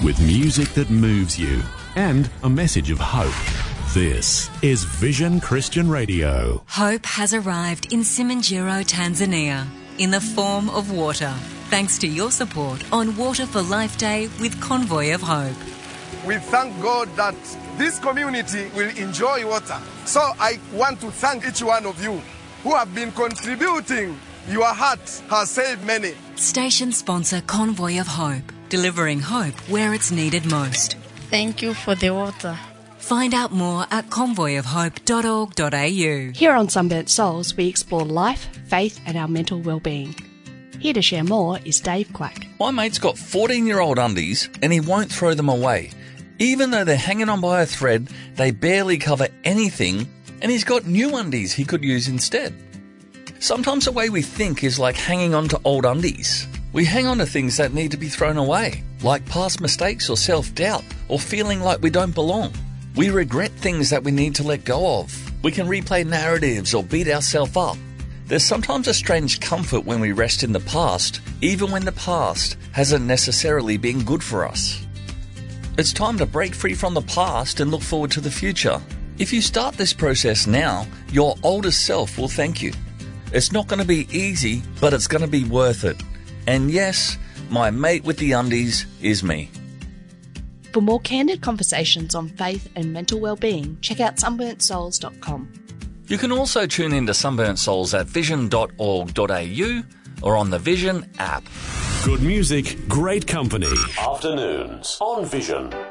with music that moves you and a message of hope. This is Vision Christian Radio. Hope has arrived in Simanjiro, Tanzania, in the form of water, thanks to your support on Water for Life Day with Convoy of Hope. We thank God that this community will enjoy water. So I want to thank each one of you who have been contributing. Your heart has saved many. Station sponsor Convoy of Hope, delivering hope where it's needed most. Thank you for the water. Find out more at convoyofhope.org.au. Here on Sunburnt Souls, we explore life, faith and our mental well-being. Here to share more is Dave Quack. My mate's got 14-year-old undies and he won't throw them away. Even though they're hanging on by a thread, they barely cover anything, and he's got new undies he could use instead. Sometimes the way we think is like hanging on to old undies. We hang on to things that need to be thrown away, like past mistakes or self-doubt, or feeling like we don't belong. We regret things that we need to let go of. We can replay narratives or beat ourselves up. There's sometimes a strange comfort when we rest in the past, even when the past hasn't necessarily been good for us. It's time to break free from the past and look forward to the future. If you start this process now, your oldest self will thank you. It's not going to be easy, but it's going to be worth it. And yes, my mate with the undies is me. For more candid conversations on faith and mental well-being, check out sunburntsouls.com. You can also tune into Sunburnt Souls at vision.org.au or on the Vision app. Good music, great company. Afternoons on Vision.